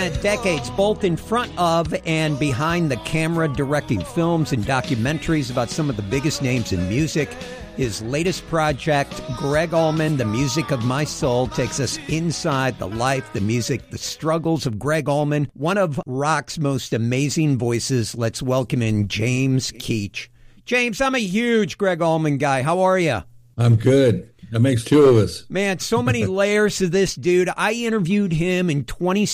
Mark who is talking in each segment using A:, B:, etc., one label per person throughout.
A: Decades, both in front of and behind the camera, directing films and documentaries about some of the biggest names in music. His latest project, Gregg Allman, The Music of My Soul, takes us inside the life, the music, the struggles of Gregg Allman, one of rock's most amazing voices. Let's welcome in James Keach. James, I'm a huge Gregg Allman guy. How are you?
B: I'm good. That makes two of us.
A: Man, so many layers to this dude. I interviewed him in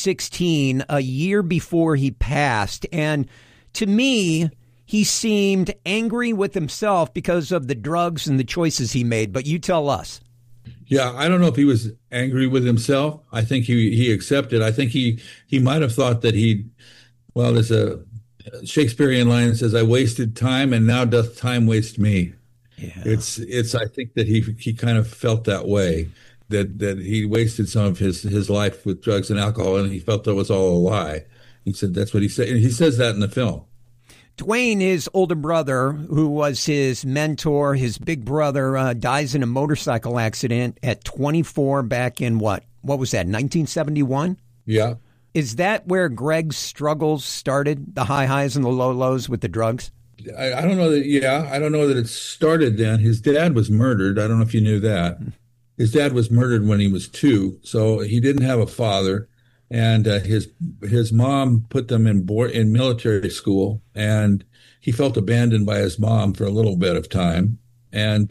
A: 2016, a year before he passed. And to me, he seemed angry with himself because of the drugs and the choices he made. But you tell us.
B: Yeah, I don't know if he was angry with himself. I think he accepted. I think he might have thought that there's a Shakespearean line that says, I wasted time and now doth time waste me. Yeah. It's I think that he kind of felt that way, that he wasted some of his life with drugs and alcohol, and he felt that was all a lie. He said that's what he said, and he says that in the film.
A: Dwayne, his older brother, who was his mentor, his big brother, dies in a motorcycle accident at 24 back in what was that, 1971?
B: Yeah.
A: Is that where Gregg's struggles started, the high highs and the low lows with the drugs?
B: I don't know that. Yeah, I don't know that it started then. His dad was murdered. I don't know if you knew that. His dad was murdered when he was 2, so he didn't have a father. And his mom put them in military school, and he felt abandoned by his mom for a little bit of time. And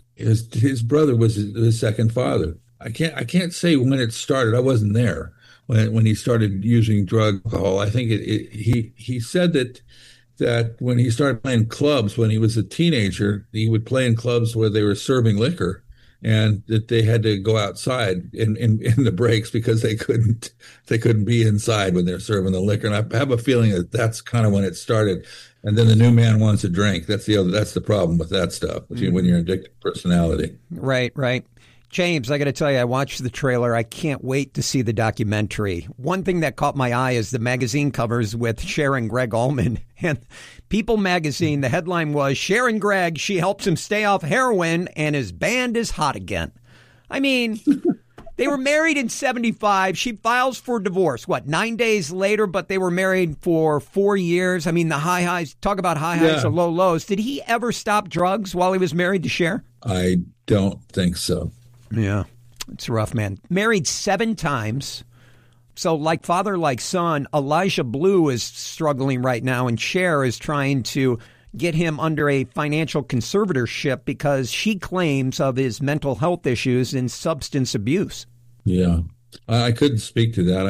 B: his brother was his second father. I can't say when it started. I wasn't there when he started using alcohol. I think he said that when he started playing clubs when he was a teenager, he would play in clubs where they were serving liquor, and that they had to go outside in the breaks because they couldn't be inside when they're serving the liquor. And I have a feeling that that's kind of when it started. And then the new man wants a drink. That's the problem with that stuff when you're an addicted personality.
A: Right. James, I got to tell you, I watched the trailer. I can't wait to see the documentary. One thing that caught my eye is the magazine covers with Cher and Gregg Allman. And People magazine, the headline was, Cher and Gregg, she helps him stay off heroin and his band is hot again. I mean, they were married in 75. She files for divorce, 9 days later, but they were married for 4 years. I mean, the high highs, talk about high highs or low lows. Did he ever stop drugs while he was married to Cher?
B: I don't think so.
A: Yeah, it's rough, man. Married 7 times. So like father, like son, Elijah Blue is struggling right now, and Cher is trying to get him under a financial conservatorship because she claims of his mental health issues and substance abuse.
B: Yeah, I couldn't speak to that.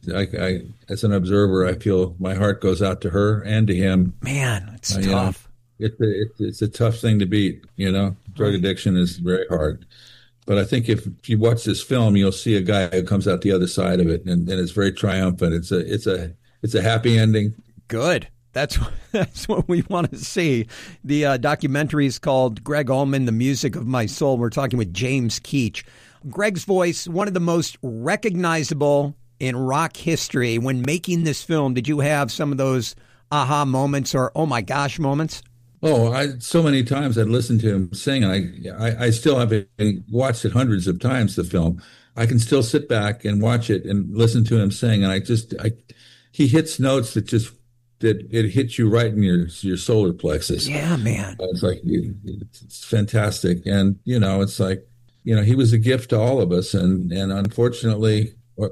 B: I as an observer, I feel my heart goes out to her and to him.
A: Man, it's tough.
B: It's a tough thing to beat, Drug addiction is very hard. But I think if you watch this film, you'll see a guy who comes out the other side of it, and it's very triumphant. It's a happy ending.
A: Good. That's what we want to see. The documentary is called Gregg Allman, The Music of My Soul. We're talking with James Keach. Gregg's voice, one of the most recognizable in rock history. When making this film, did you have some of those aha moments or oh my gosh moments?
B: Oh, so many times I'd listened to him sing, and I still have watched it hundreds of times, the film. I can still sit back and watch it and listen to him sing, and he hits notes that it hits you right in your solar plexus.
A: Yeah, man.
B: It's like, it's fantastic. And, it's like, he was a gift to all of us. And unfortunately,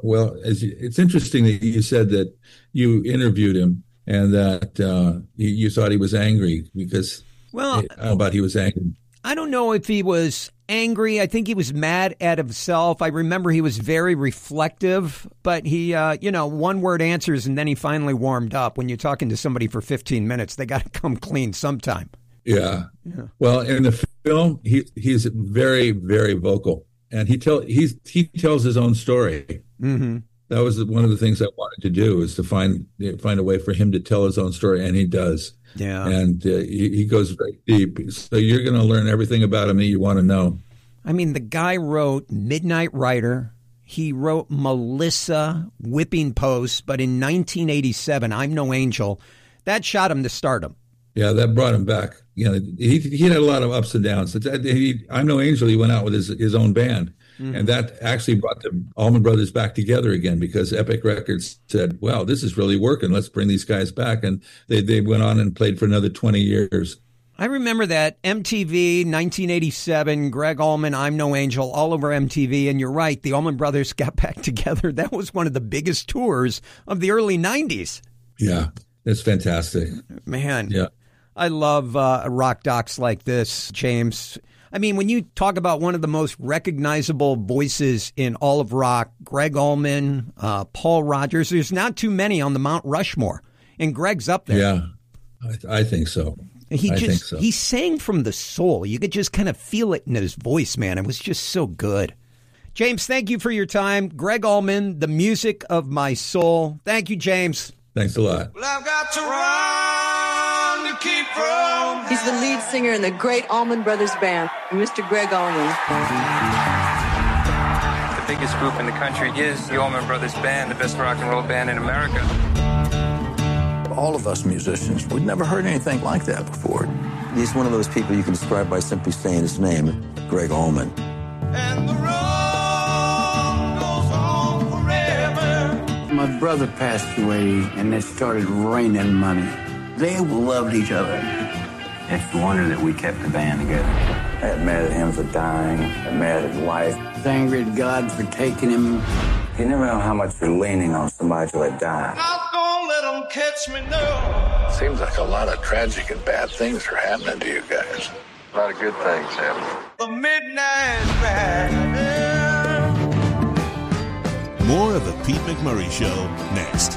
B: it's interesting that you said that you interviewed him and that you thought he was angry because, how about he was angry?
A: I don't know if he was angry. I think he was mad at himself. I remember he was very reflective, but he, one-word answers, and then he finally warmed up. When you're talking to somebody for 15 minutes, they got to come clean sometime.
B: Yeah. Well, in the film, he's very, very vocal, and he tells his own story. Mm-hmm. That was one of the things I wanted to do, is to find a way for him to tell his own story, and he does.
A: Yeah.
B: And he goes very deep. So you're going to learn everything about him that you want to know.
A: I mean, the guy wrote Midnight Rider. He wrote Melissa, Whipping Post. But in 1987, I'm No Angel, that shot him to stardom.
B: Yeah, that brought him back. He had a lot of ups and downs. I'm No Angel, he went out with his own band. And that actually brought the Allman Brothers back together again, because Epic Records said, wow, this is really working. Let's bring these guys back. And they went on and played for another 20 years.
A: I remember that. MTV, 1987, Greg Allman, I'm No Angel, all over MTV. And you're right, the Allman Brothers got back together. That was one of the biggest tours of the early 90s.
B: Yeah, it's fantastic.
A: Man,
B: yeah.
A: I love rock docs like this, James. I mean, when you talk about one of the most recognizable voices in all of rock, Greg Allman, Paul Rodgers, there's not too many on the Mount Rushmore, and Greg's up there.
B: Yeah, I think so.
A: He sang from the soul. You could just kind of feel it in his voice, man. It was just so good. James, thank you for your time. Greg Allman, The Music of My Soul. Thank you, James.
B: Thanks a lot.
C: Well, I've got to run to keep from.
D: He's the lead singer in the great Allman Brothers Band, Mr. Greg Allman.
E: The biggest group in the country is the Allman Brothers Band, the best rock and roll band in America.
F: All of us musicians, we'd never heard anything like that before.
G: He's one of those people you can describe by simply saying his name, Greg Allman.
C: And the road goes on forever.
H: My brother passed away, and it started raining money. They loved each other.
I: It's a wonder that we kept the band together.
G: I got mad at him for dying. I got mad at his wife.
H: I was angry at God for taking him.
G: You never know how much you're leaning on somebody till they die.
C: Not gonna let them catch me now.
F: Seems like a lot of tragic and bad things are happening to you guys.
I: A lot of good things happening.
C: The midnight ride.
J: More of the Pete McMurray Show next.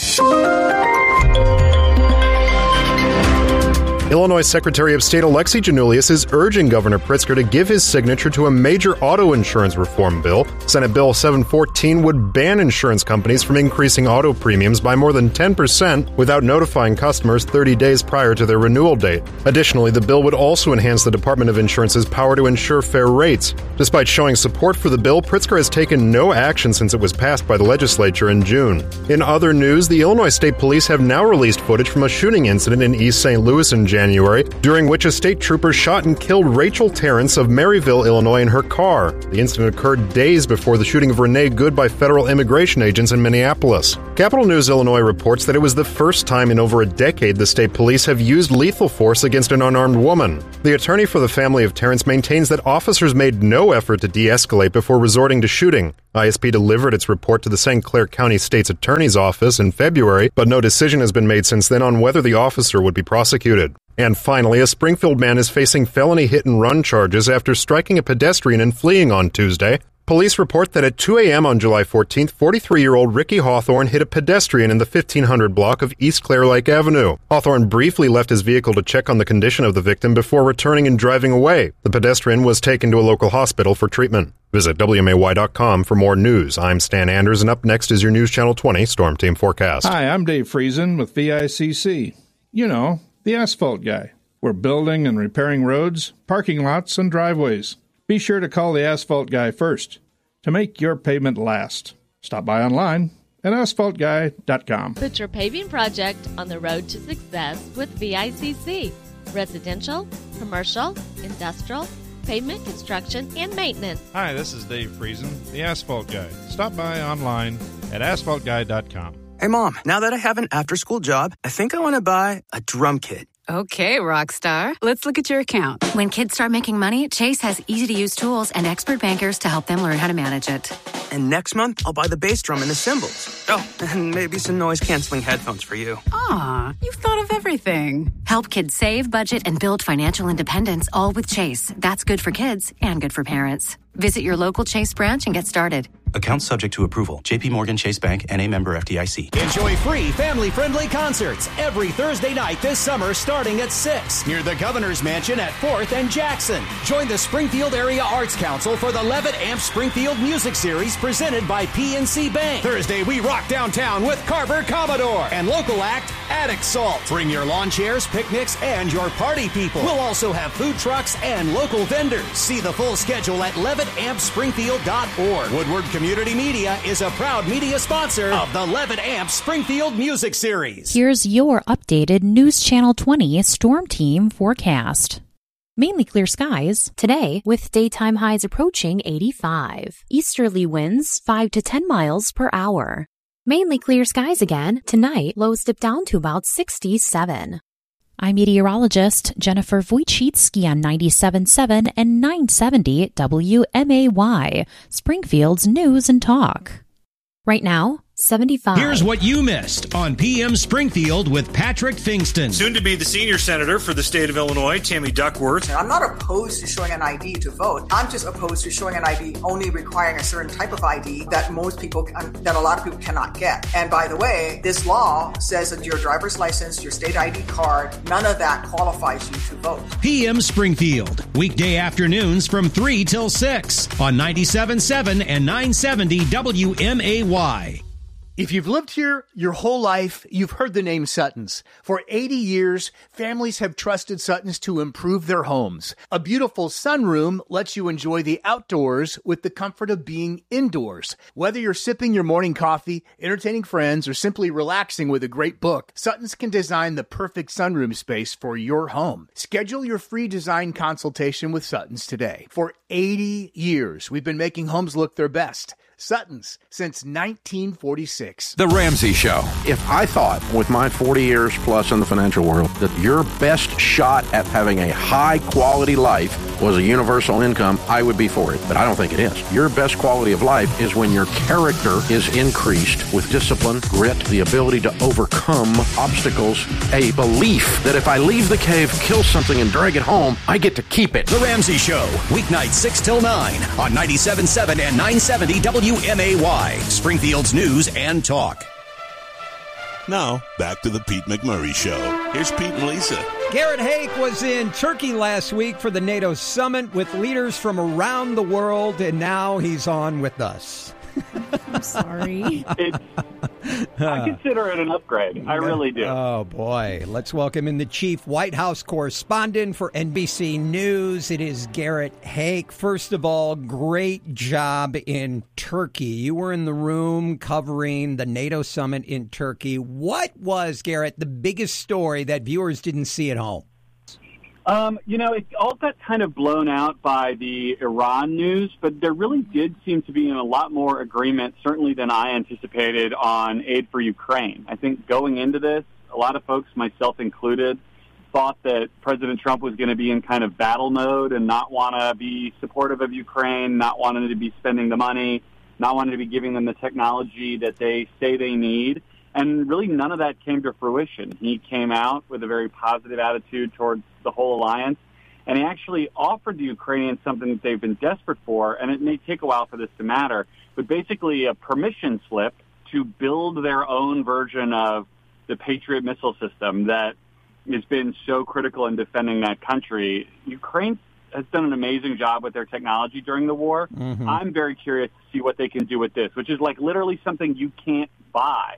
K: Illinois Secretary of State Alexi Giannoulias is urging Governor Pritzker to give his signature to a major auto insurance reform bill. Senate Bill 714 would ban insurance companies from increasing auto premiums by more than 10% without notifying customers 30 days prior to their renewal date. Additionally, the bill would also enhance the Department of Insurance's power to ensure fair rates. Despite showing support for the bill, Pritzker has taken no action since it was passed by the legislature in June. In other news, the Illinois State Police have now released footage from a shooting incident in East St. Louis in January, during which a state trooper shot and killed Rachel Terrence of Maryville, Illinois, in her car. The incident occurred days before the shooting of Renee Good by federal immigration agents in Minneapolis. Capital News Illinois reports that it was the first time in over a decade the state police have used lethal force against an unarmed woman. The attorney for the family of Terrence maintains that officers made no effort to de-escalate before resorting to shooting. ISP delivered its report to the St. Clair County State's Attorney's Office in February, but no decision has been made since then on whether the officer would be prosecuted. And finally, a Springfield man is facing felony hit-and-run charges after striking a pedestrian and fleeing on Tuesday. Police report that at 2 a.m. on July 14th, 43-year-old Ricky Hawthorne hit a pedestrian in the 1500 block of East Clair Lake Avenue. Hawthorne briefly left his vehicle to check on the condition of the victim before returning and driving away. The pedestrian was taken to a local hospital for treatment. Visit WMAY.com for more news. I'm Stan Anders, and up next is your News Channel 20 Storm Team Forecast.
L: Hi, I'm Dave Friesen with VICC. You know, the asphalt guy. We're building and repairing roads, parking lots, and driveways. Be sure to call the asphalt guy first to make your pavement last. Stop by online at asphaltguy.com.
M: Put your paving project on the road to success with VICC. Residential, commercial, industrial, pavement construction, and maintenance.
L: Hi, this is Dave Friesen, the asphalt guy. Stop by online at asphaltguy.com.
N: Hey, Mom, now that I have an after-school job, I think I want to buy a drum kit.
O: Okay, Rockstar. Let's look at your account. When kids start making money, Chase has easy-to-use tools and expert bankers to help them learn how to manage it.
N: And next month, I'll buy the bass drum and the cymbals. Oh, and maybe some noise-canceling headphones for you.
O: Aw, you've thought of everything. Help kids save, budget, and build financial independence, all with Chase. That's good for kids and good for parents. Visit your local Chase branch and get started.
P: Account subject to approval. J.P. Morgan Chase Bank, N.A. member FDIC.
Q: Enjoy free, family-friendly concerts every Thursday night this summer starting at 6 near the Governor's Mansion at 4th and Jackson. Join the Springfield Area Arts Council for the Levitt Amp Springfield Music Series presented by PNC Bank. Thursday, we rock downtown with Carver Commodore and local act Attic Salt. Bring your lawn chairs, picnics, and your party people. We'll also have food trucks and local vendors. See the full schedule at LevittAmpSpringfield.org. Woodward Community Media is a proud media sponsor of the Levitt Amp Springfield Music Series.
R: Here's your updated News Channel 20 Storm Team forecast. Mainly clear skies today with daytime highs approaching 85. Easterly winds 5 to 10 miles per hour. Mainly clear skies again tonight. Lows dip down to about 67. I'm meteorologist Jennifer Wojcicki on 97.7 and 970 WMAY, Springfield's News and Talk. Right now, 75.
Q: Here's what you missed on PM Springfield with Patrick Fingston.
S: Soon to be the senior senator for the state of Illinois, Tammy Duckworth.
T: I'm not opposed to showing an ID to vote. I'm just opposed to showing an ID only requiring a certain type of ID that a lot of people cannot get. And by the way, this law says that your driver's license, your state ID card, none of that qualifies you to vote.
Q: PM Springfield, weekday afternoons from 3 till 6 on 97.7 and 970 WMAY.
U: If you've lived here your whole life, you've heard the name Suttons. For 80 years, families have trusted Suttons to improve their homes. A beautiful sunroom lets you enjoy the outdoors with the comfort of being indoors. Whether you're sipping your morning coffee, entertaining friends, or simply relaxing with a great book, Suttons can design the perfect sunroom space for your home. Schedule your free design consultation with Suttons today. For 80 years, we've been making homes look their best. Sutton's since 1946.
V: The Ramsey Show.
W: If I thought with my 40 years plus in the financial world that your best shot at having a high quality life was a universal income, I would be for it. But I don't think it is. Your best quality of life is when your character is increased with discipline, grit, the ability to overcome obstacles, a belief that if I leave the cave, kill something, and drag it home, I get to keep it.
Q: The Ramsey Show, weeknights 6 till 9 on 97.7 and 970 WMAY, Springfield's News and Talk.
J: Now, back to the Pete McMurray Show. Here's Pete and Lisa.
A: Garrett Haake was in Turkey last week for the NATO summit with leaders from around the world, and now he's on with us.
X: I'm sorry.
Y: I consider it an upgrade. I really do.
A: Oh, boy. Let's welcome in the chief White House correspondent for NBC News. It is Garrett Haake. First of all, great job in Turkey. You were in the room covering the NATO summit in Turkey. What was, Garrett, the biggest story that viewers didn't see at home?
Y: It all got kind of blown out by the Iran news, but there really did seem to be a lot more agreement, certainly than I anticipated, on aid for Ukraine. I think going into this, a lot of folks, myself included, thought that President Trump was going to be in kind of battle mode and not want to be supportive of Ukraine, not wanting to be spending the money, not wanting to be giving them the technology that they say they need. And really none of that came to fruition. He came out with a very positive attitude towards the whole alliance, and he actually offered the Ukrainians something that they've been desperate for, and it may take a while for this to matter, but basically a permission slip to build their own version of the Patriot missile system that has been so critical in defending that country. Ukraine has done an amazing job with their technology during the war. Mm-hmm. I'm very curious to see what they can do with this, which is like literally something you can't buy.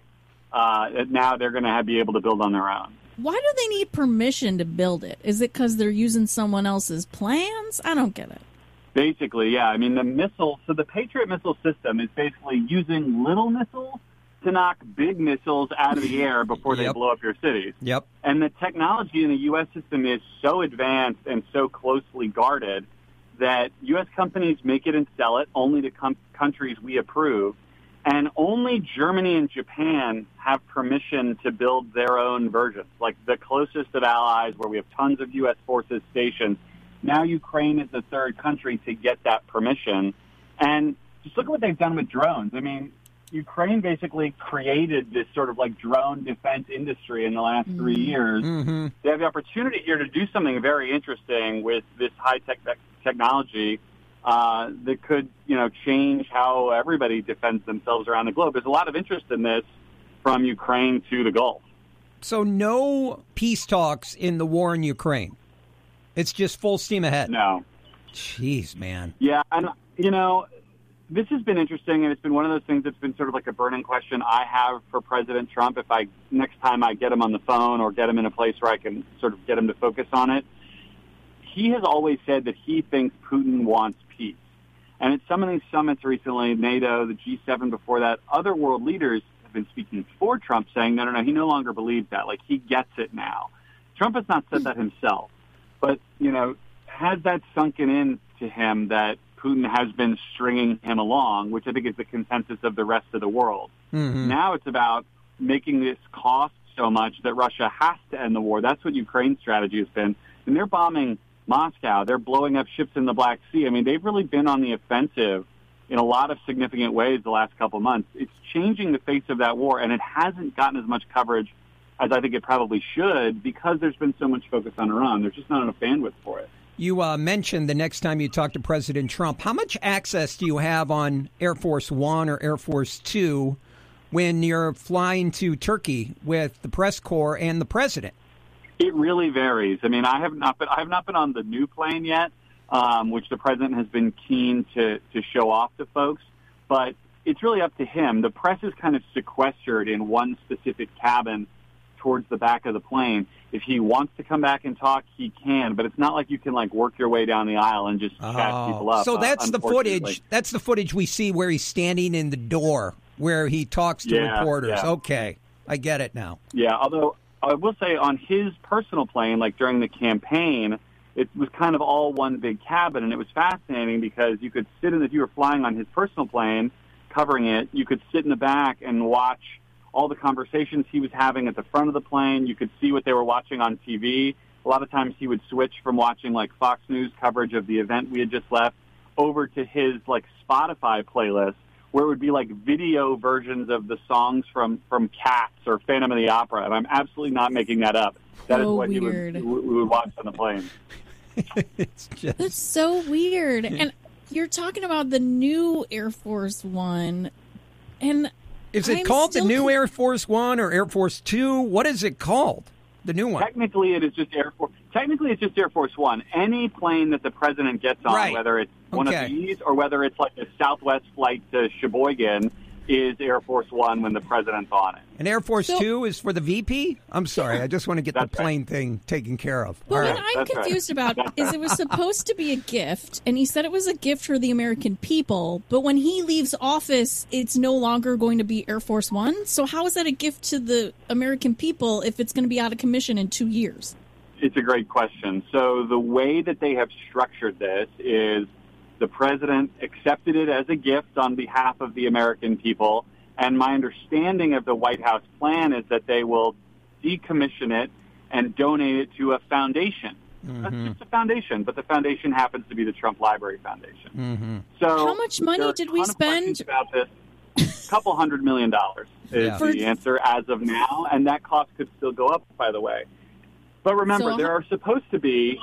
Y: Now they're going to be able to build on their own.
X: Why do they need permission to build it? Is it because they're using someone else's plans? I don't get it.
Y: Basically, yeah. I mean, the Patriot missile system is basically using little missiles to knock big missiles out of the air before they blow up your cities.
A: Yep.
Y: And the technology in the U.S. system is so advanced and so closely guarded that U.S. companies make it and sell it only to countries we approve. And only Germany and Japan have permission to build their own versions, like the closest of allies where we have tons of U.S. forces stationed. Now Ukraine is the third country to get that permission. And just look at what they've done with drones. I mean, Ukraine basically created this sort of like drone defense industry in the last 3 years. Mm-hmm. They have the opportunity here to do something very interesting with this high-tech technology. That could, change how everybody defends themselves around the globe. There's a lot of interest in this from Ukraine to the Gulf.
A: So no peace talks in the war in Ukraine. It's just full steam ahead.
Y: No.
A: Jeez, man.
Y: Yeah, and, this has been interesting, and it's been one of those things that's been sort of like a burning question I have for President Trump next time I get him on the phone or get him in a place where I can sort of get him to focus on it. He has always said that he thinks Putin wants peace. And at some of these summits recently, NATO, the G7 before that, other world leaders have been speaking for Trump, saying, no, he no longer believes that. Like, he gets it now. Trump has not said that himself. But, has that sunken in to him that Putin has been stringing him along, which I think is the consensus of the rest of the world.
A: Mm-hmm.
Y: Now it's about making this cost so much that Russia has to end the war. That's what Ukraine's strategy has been. And they're bombing Moscow. They're blowing up ships in the Black Sea. I mean, they've really been on the offensive in a lot of significant ways the last couple of months. It's changing the face of that war, and it hasn't gotten as much coverage as I think it probably should because there's been so much focus on Iran. There's just not enough bandwidth for it.
A: You mentioned the next time you talk to President Trump. How much access do you have on Air Force One or Air Force Two when you're flying to Turkey with the press corps and the president?
Y: It really varies. I mean, I have not been on the new plane yet, which the president has been keen to show off to folks. But it's really up to him. The press is kind of sequestered in one specific cabin towards the back of the plane. If he wants to come back and talk, he can. But it's not like you can work your way down the aisle and just chat people up.
A: So that's the footage. That's the footage we see where he's standing in the door where he talks to reporters.
Y: Yeah.
A: Okay, I get it now.
Y: Yeah, although I will say on his personal plane, during the campaign, it was kind of all one big cabin, and it was fascinating because you could sit if you were flying on his personal plane, covering it, you could sit in the back and watch all the conversations he was having at the front of the plane. You could see what they were watching on TV. A lot of times he would switch from watching Fox News coverage of the event we had just left over to his Spotify playlist, where it would be video versions of the songs from Cats or Phantom of the Opera. And I'm absolutely not making that up. That is what we would watch on the plane.
X: That's so weird. And you're talking about the new Air Force One. And
A: is it called the new Air Force One or Air Force Two? What is it called? The new one.
Y: Technically, it is just Air Force. Technically, it's just Air Force One. Any plane that the president gets on, whether it's one of these or whether it's a Southwest flight to Sheboygan, is Air Force One when the president's on it.
A: And Air Force Two is for the VP? I'm sorry. I just want to get the plane thing taken care of.
X: Well, what I'm confused about is it was supposed to be a gift, and he said it was a gift for the American people, but when he leaves office, it's no longer going to be Air Force One? So how is that a gift to the American people if it's going to be out of commission in 2 years?
Y: It's a great question. So the way that they have structured this is the president accepted it as a gift on behalf of the American people, and my understanding of the White House plan is that they will decommission it and donate it to a foundation. Mm-hmm. That's just a foundation, but the foundation happens to be the Trump Library Foundation.
A: Mm-hmm.
Y: So
X: how much money did we spend?
Y: About this, $200 million is the answer as of now, and that cost could still go up, by the way. But remember, there are supposed to be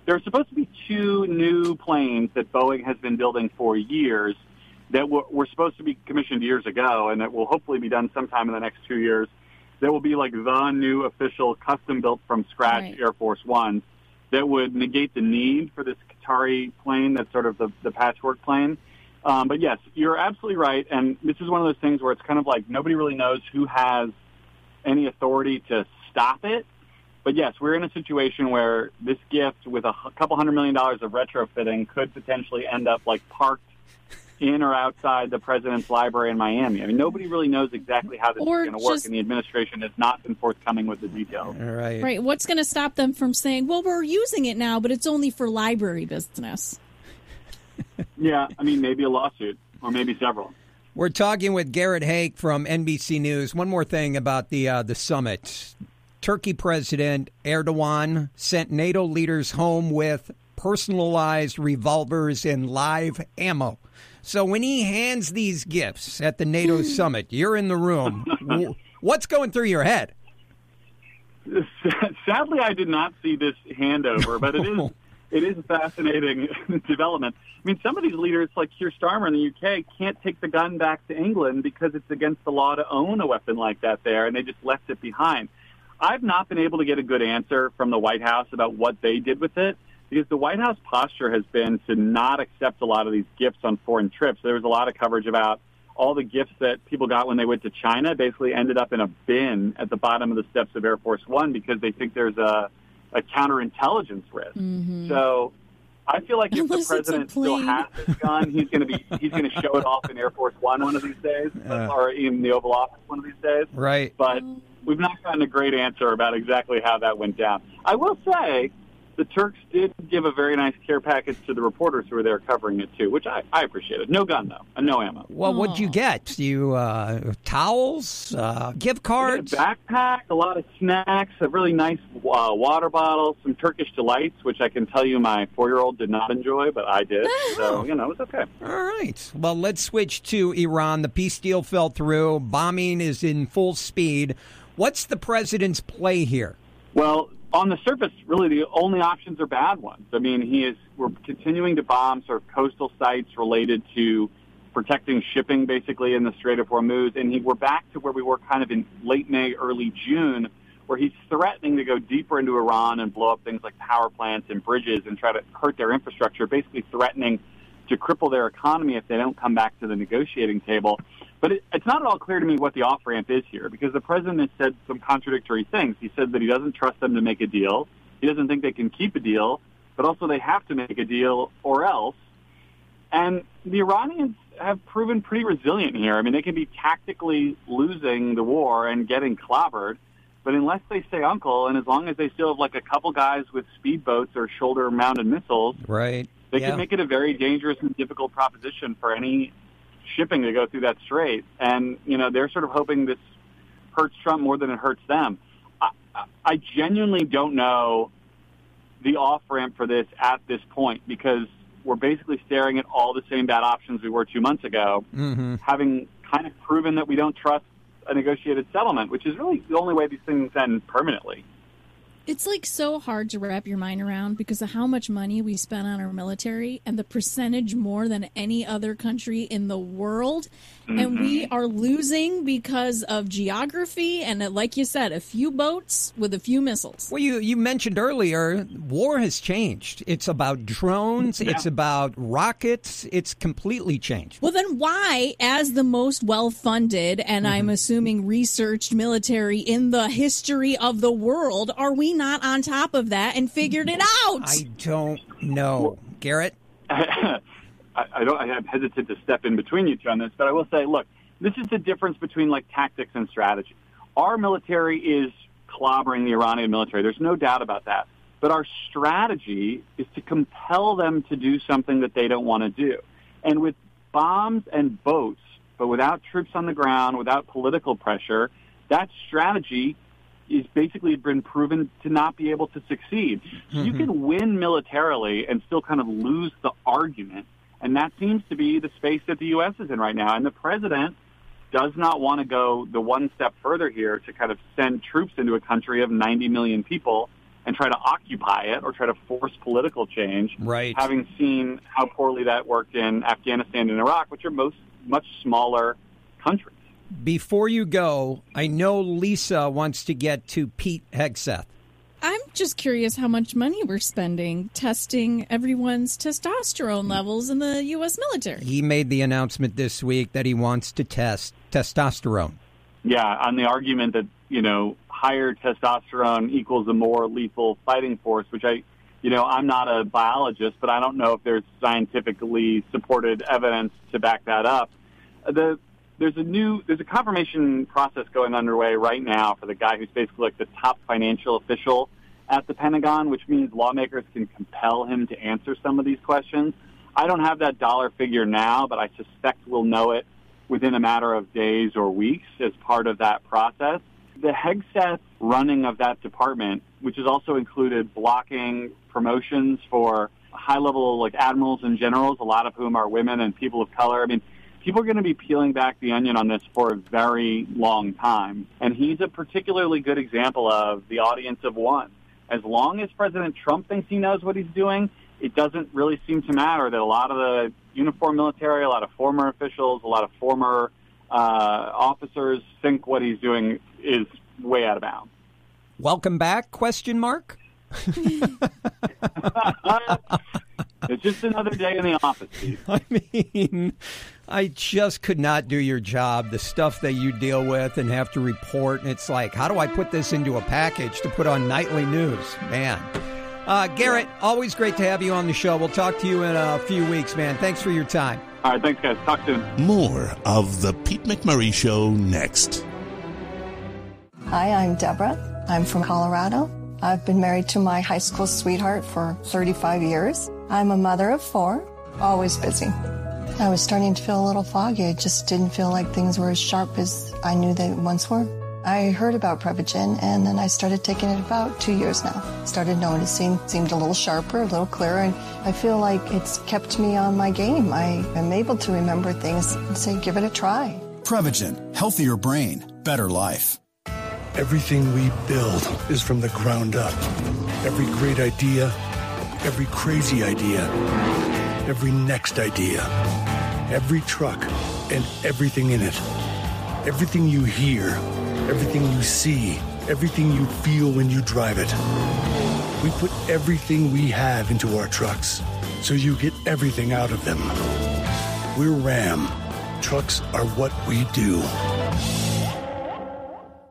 Y: 2 new planes that Boeing has been building for years that were supposed to be commissioned years ago, and that will hopefully be done sometime in the next 2 years. That will be the new official custom-built from scratch Air Force One that would negate the need for this Qatari plane that's sort of the patchwork plane. But yes, you're absolutely right, and this is one of those things where it's kind of nobody really knows who has any authority to stop it. But yes, we're in a situation where this gift with a couple $100 million of retrofitting could potentially end up parked in or outside the president's library in Miami. I mean, nobody really knows exactly how this is going to work, and the administration has not been forthcoming with the details.
X: Right. What's going to stop them from saying, well, we're using it now, but it's only for library business?
Y: Yeah, I mean, maybe a lawsuit or maybe several.
A: We're talking with Garrett Haake from NBC News. One more thing about the summit. Turkey President Erdogan sent NATO leaders home with personalized revolvers and live ammo. So when he hands these gifts at the NATO summit, you're in the room. What's going through your head?
Y: Sadly, I did not see this handover, but it is a fascinating development. I mean, some of these leaders, like Keir Starmer in the UK, can't take the gun back to England because it's against the law to own a weapon like that there, and they just left it behind. I've not been able to get a good answer from the White House about what they did with it, because the White House posture has been to not accept a lot of these gifts on foreign trips. There was a lot of coverage about all the gifts that people got when they went to China basically ended up in a bin at the bottom of the steps of Air Force One because they think there's a counterintelligence risk. Mm-hmm. So I feel like if the president still has this gun, he's going to show it off in Air Force One of these days, or in the Oval Office one of these days.
A: Right.
Y: But we've not gotten a great answer about exactly how that went down. I will say the Turks did give a very nice care package to the reporters who were there covering it, too, which I appreciated. No gun, though, and no ammo.
A: Well, what'd you get? You towels, gift cards?
Y: A backpack, a lot of snacks, a really nice water bottle, some Turkish delights, which I can tell you my 4-year-old did not enjoy, but I did. So, it was okay.
A: All right. Well, let's switch to Iran. The peace deal fell through. Bombing is in full speed. What's the president's play here?
Y: Well, on the surface, really the only options are bad ones. I mean, we're continuing to bomb sort of coastal sites related to protecting shipping, basically, in the Strait of Hormuz. And we're back to where we were kind of in late May, early June, where he's threatening to go deeper into Iran and blow up things like power plants and bridges and try to hurt their infrastructure, basically threatening to cripple their economy if they don't come back to the negotiating table. But it's not at all clear to me what the off-ramp is here, because the president has said some contradictory things. He said that he doesn't trust them to make a deal. He doesn't think they can keep a deal, but also they have to make a deal or else. And the Iranians have proven pretty resilient here. I mean, they can be tactically losing the war and getting clobbered, but unless they say uncle, and as long as they still have like a couple guys with speedboats or shoulder-mounted missiles,
A: right?
Y: They can make it a very dangerous and difficult proposition for any shipping to go through that strait. And, they're sort of hoping this hurts Trump more than it hurts them. I genuinely don't know the off-ramp for this at this point, because we're basically staring at all the same bad options we were 2 months ago, having kind of proven that we don't trust a negotiated settlement, which is really the only way these things end permanently.
X: It's like so hard to wrap your mind around because of how much money we spend on our military and the percentage more than any other country in the world. And we are losing because of geography and, like you said, a few boats with a few missiles.
A: Well, you mentioned earlier, war has changed. It's about drones. Yeah. It's about rockets. It's completely changed.
X: Well, then why, as the most well-funded and I'm assuming researched military in the history of the world, are we not on top of that and figured it out?
A: I don't know. Garrett?
Y: I'm hesitant to step in between you two on this, but I will say, look, this is the difference between like tactics and strategy. Our military is clobbering the Iranian military. There's no doubt about that. But our strategy is to compel them to do something that they don't want to do. And with bombs and boats, but without troops on the ground, without political pressure, that strategy is basically been proven to not be able to succeed. So you can win militarily and still kind of lose the argument. And that seems to be the space that the U.S. is in right now. And the president does not want to go the one step further here to kind of send troops into a country of 90 million people and try to occupy it or try to force political change,
A: right?
Y: Having seen how poorly that worked in Afghanistan and Iraq, which are much smaller countries.
A: Before you go, I know Lisa wants to get to Pete Hegseth.
X: I'm just curious how much money we're spending testing everyone's testosterone levels in the U.S. military.
A: He made the announcement this week that he wants to test testosterone.
Y: Yeah, on the argument that, higher testosterone equals a more lethal fighting force, which I'm not a biologist, but I don't know if there's scientifically supported evidence to back that up. There's a confirmation process going underway right now for the guy who's basically like the top financial official at the Pentagon, which means lawmakers can compel him to answer some of these questions. I don't have that dollar figure now, but I suspect we'll know it within a matter of days or weeks as part of that process. The Hegseth running of that department, which has also included blocking promotions for high-level like admirals and generals, a lot of whom are women and people of color. I mean, people are going to be peeling back the onion on this for a very long time. And he's a particularly good example of the audience of one. As long as President Trump thinks he knows what he's doing, it doesn't really seem to matter that a lot of the uniformed military, a lot of former officials, a lot of former officers think what he's doing is way out of bounds.
A: Welcome back, question mark?
Y: It's just another day in the office, Steve.
A: I mean, I just could not do your job. The stuff that you deal with and have to report, and it's like, how do I put this into a package to put on nightly news? Man. Garrett, always great to have you on the show. We'll talk to you in a few weeks, man. Thanks for your time.
Y: All right, thanks, guys. Talk soon.
J: More of the Pete McMurray Show next.
B: Hi, I'm Deborah. I'm from Colorado. I've been married to my high school sweetheart for 35 years. I'm a mother of 4, always busy. I was starting to feel a little foggy. I just didn't feel like things were as sharp as I knew they once were. I heard about Prevagen, and then I started taking it about 2 years now. Started noticing, seemed a little sharper, a little clearer, and I feel like it's kept me on my game. I am able to remember things and say, give it a try.
D: Prevagen, healthier brain, better life.
E: Everything we build is from the ground up. Every great idea, every crazy idea, every next idea, every truck, and everything in it. Everything you hear, everything you see, everything you feel when you drive it. We put everything we have into our trucks, so you get everything out of them. We're Ram. Trucks are what we do.